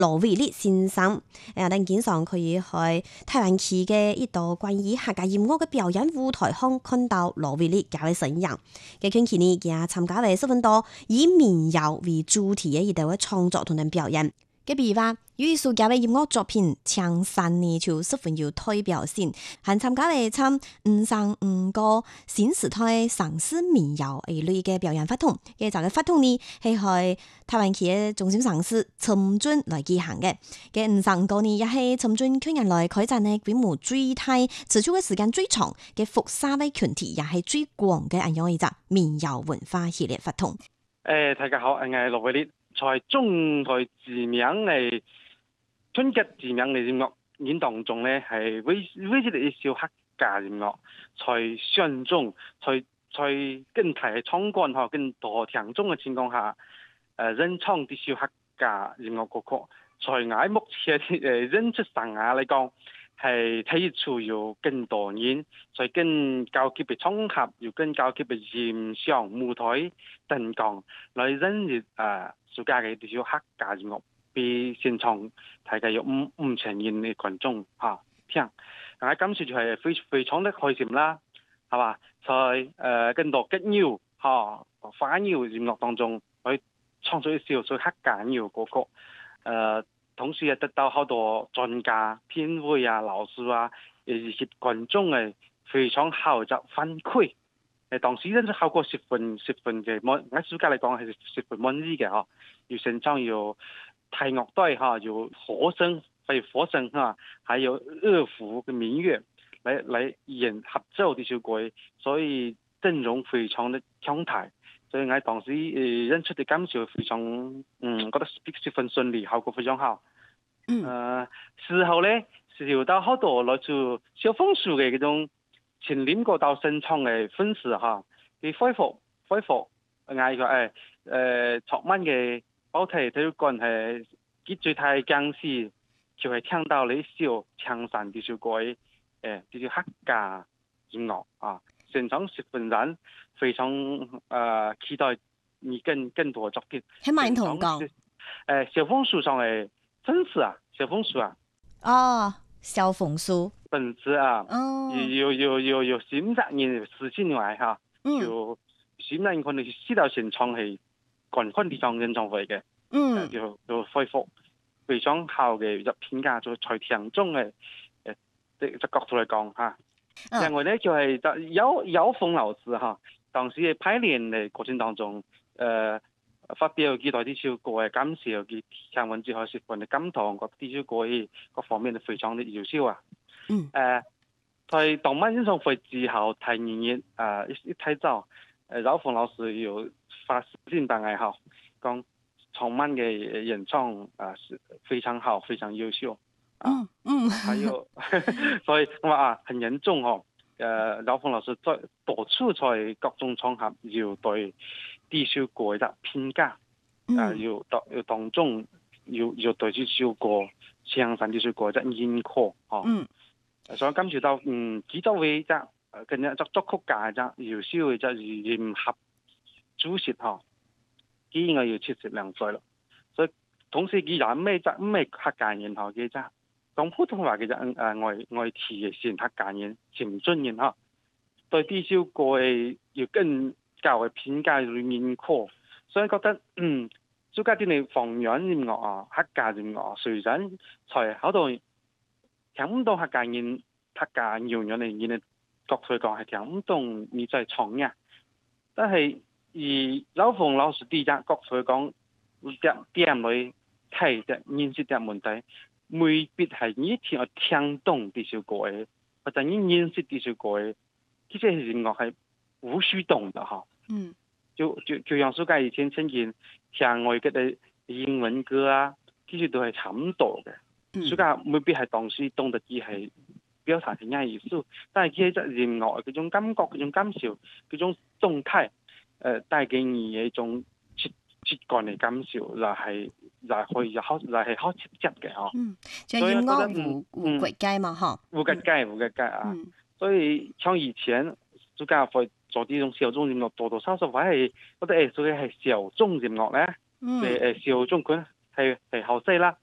羅偉力先生，等經常可以去台灣區嘅一道關於客家音樂嘅表演舞台上看到羅偉力嘅身影。嘅近期呢，佢參加咗十分多以民謠為主題嘅一道嘅創作同埋表演。嘅比如話，有一首嘅音樂作品《青山》呢，就十分有代表性，還參加咗參5sang 5個新時代城市民謠一類嘅表演活動。嘅就嘅活動呢，係喺台灣區嘅中心城市深圳來舉行嘅。嘅5sang 5個呢，也係深圳去年來開展嘅規模最大、持續嘅時間最長嘅複雜嘅群體，也係最廣嘅一樣一隻民謠文化系列活動。 大家好，我係羅偉力。在中台知名嘅春節知名嘅音樂演當中咧，係唯一的一首客家音樂，在選中，在跟大唱觀嚇，跟多聽眾嘅情況下，認唱呢首客家音樂歌曲，在我目前演出生涯嚟講，係睇出有更多人，在更高級嘅場合，有更高級嘅音響舞台等講來認識暑假嘅啲小客家音樂，比現場大概有5千人嘅觀眾聽，我感受就係非常的開心啦，係嘛？在更多吉謠花謠音樂當中，可以創作一首客家謠歌曲，同時也得到好多專家、編委老師以及觀眾嘅非常好嘅反饋。當時呢效果十分嘅，喺暑假嚟講係十分滿意嘅嗬。有現場有太樂隊有火聲，還有樂府嘅民樂來演合奏呢首歌，所以陣容非常的強大。所以我當時演出的感受非常，覺得十分順利，效果非常好。事後咧，受到好多來自小鳳樹嘅嗰種前年過到新創嘅粉絲佢恢復嗌佢昨晚嘅保體體育館係佢最大嘅驚喜，就係聽到你笑青山呢首歌，呢首客家音樂現場十分人非常期待你更多作品。 喺埋同講小鳳樹上嘅粉絲小鳳樹小鳳樹粉絲有10人私信來有10人可能知道現場係觀看呢場演唱會嘅，就恢復非常好嘅入評價，就在聽眾嘅角度嚟講另外咧就係姚峰老師當時嘅排練嘅過程當中，發表幾代呢首歌嘅感受，佢聽完之後十分嘅感動，覺得呢首歌各方面都非常的優秀在當晚演唱會之後睇完一睇到姚峰老師有發私信俾我講當晚嘅演唱是非常好，非常優秀還有所以我話很嚴重姚峰老師在多處在各種場合要對呢首歌嘅評價要當中要對呢首歌青山呢首歌嘅認可所以感受到幾多位更加作曲家優秀嘅聯合主席佢應該要72歲咯，所以同時佢又咩客家人嘅講普通話嘅外地嘅先客家人潛進人對呢首歌要更高嘅評價要認可，所以覺得暑假啲你方言音樂客家音樂雖然在好多聽唔到客家謠言嘅角度嚟講係聽唔懂你在唱嘅，但係而姚峰老師啲角度嚟講點嚟睇嘅認識嘅問題，未必係你聽懂呢首歌嘅，或者你認識呢首歌嘅，其實音樂係無需懂的就像暑假以前曾經聽外國嘅英文歌其實都係差唔多嘅，暑假未必係當時懂得啲係表達係咩意思，但係其實音樂嗰種感覺、嗰種感受、嗰種動態帶給你一種直觀嘅感受，就係好直接嘅就音樂無國界嘛無國界所以像以前暑假會做呢種小眾音樂，多少少係覺得所以係小眾音樂咧，小眾佢係後生啦，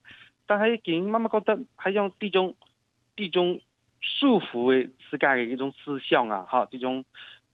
但係見慢慢覺得係用呢種束縛嘅自家嘅一種思想啊，哈，呢種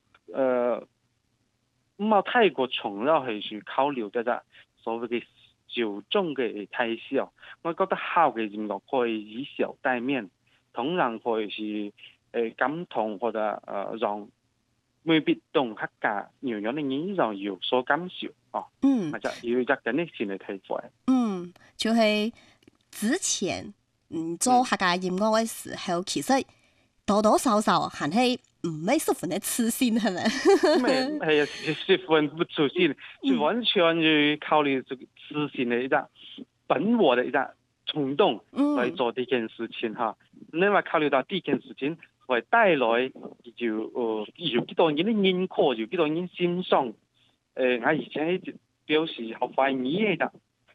唔好太過重要去考慮嘅所謂嘅小眾嘅開銷。我覺得好嘅音樂可以以小帶面，同樣可以是感同或者讓未必懂客家謠言嘅人讓有所感受哦。或者要一個咁嘅先嚟睇法。 就係之前做客家音樂嘅時候，其實多多少少還係唔係十分的自信，係咪？ 係啊，十分不自信，就完全要考慮這個自信的一個本我的一個衝動來做呢件事情哈。另外考慮到呢件事情會帶來有幾多人的認可，有幾多人欣賞。我以前表示好懷疑嘅。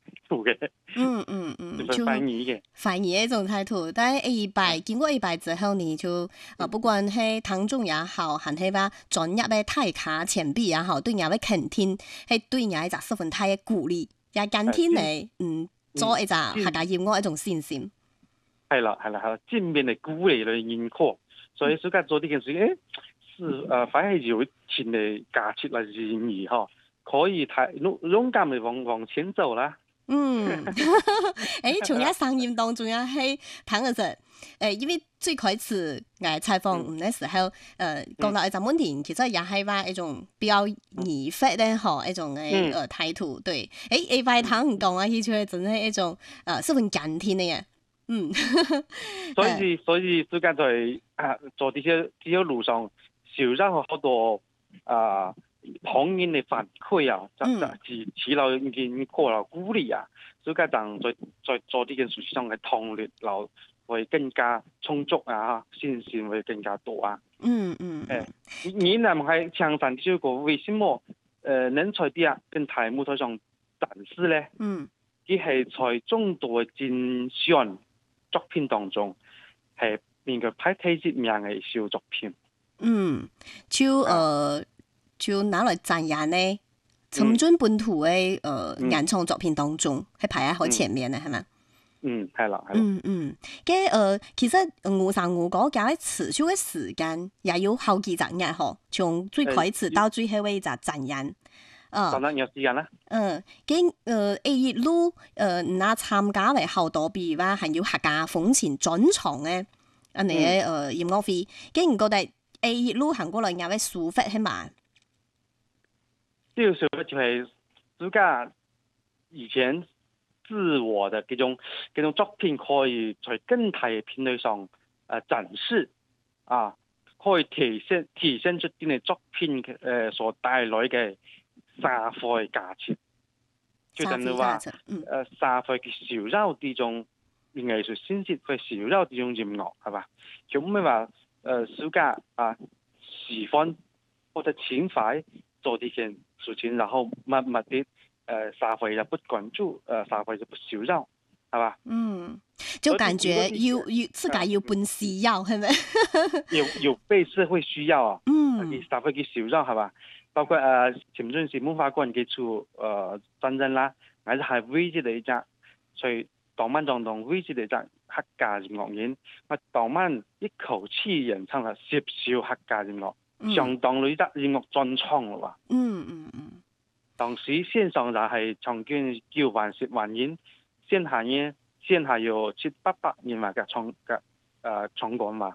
就反而嘅， 反而一種態度。但係經過一拜之後呢，就不管係聽眾也好，還係話專業嘅大咖前輩也好，對人嘅肯定，係對人一個十分大嘅鼓勵，也減輕你做一個客家音樂一種信心。 係啦，正面嘅鼓勵嚟認可，所以自家做呢件事，反而有一定嘅價值嚟意義嗬，可以太勇敢地往前走啦。 從一聲音當中也係聽得出，因為最開始我採訪嘅時候，講到一個問題，其實也係話一種比較嚴肅咧，一種嘅態度，對，拜聽唔講啊，佢就係真係一種十分簡天嘅嘢， 所以最近在做呢條路上，少咗好多旁人的反饋啊，chỉ là認可啦、鼓勵啊，所以當在做呢件事上嘅動力，就會更加充足啊，信心會更加多啊。你係唔係強反呢個為什麼能在啲跟大舞台上展示咧？佢係在眾多嘅競選作品當中，係邊個排第一名嘅小作品？ 就拿來展演呢，深圳本土嘅原創作品當中，係排喺好前面嘅，係咪？ 係啦。 其實吳生吳哥嘅持續嘅時間也有好幾集嘅嗬，從最開始到最後嘅一集展演。 當然有時間啦。 一路那參加嚟好多，比如話還有客家風情專場嘅音樂會，咁唔覺得一路行過來有啲舒服係嘛？ 就係自家以前自我的嗰種作品可以在更大嘅平台上展示啊，可以體現出啲嘅作品所帶來嘅社會價值。就等於話社會嘅少咗呢種藝術形式，會少咗呢種音樂，係嘛？就唔係話自家喜歡或者情懷做呢件事情，然後默默啲社會就不關注，社會就不少咗，係嘛？ 就感覺要自家要本需要，係咪？ 有被社會需要啊，社會嘅少咗，係嘛？包括前陣時文化館嘅出真人啦，還是唯一的一隻，所以當晚當中唯一的一隻客家音樂人，我當晚一口氣演唱了10首客家音樂。相當於得音樂專場咯喎。當時線上就係場均9萬10萬人，線下有700-800人話嘅場館嘛。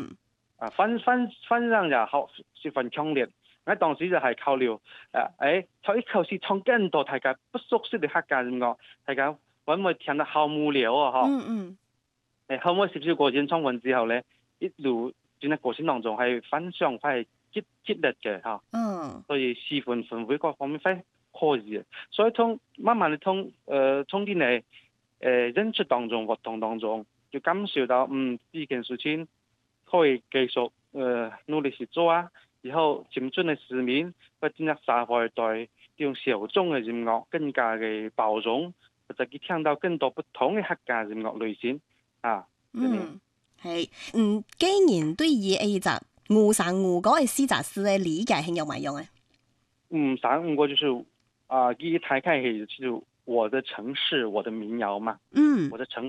反正就好十分強烈。我當時就係考慮佢一口氣唱更多大家不熟悉的客家音樂，大家會唔會聽得好無聊啊？後尾10首歌演唱完之後咧，一路喺個過程當中係分享係激烈嘅嚇，所以氣氛氛圍各方面係可以嘅，所以慢慢地從啲嚟演出當中活動當中，就感受到呢件事情可以繼續努力去做啊，然後漸進嘅市民或者社會對呢種小眾嘅音樂更加嘅包容，或者佢聽到更多不同嘅客家音樂類型啊。 係，既然對於呢集吳生吳哥嘅詩集詩嘅理解係有乜用啊？ 吳生吳哥就是佢睇開係就是我的城市我的民謠嘛，我的城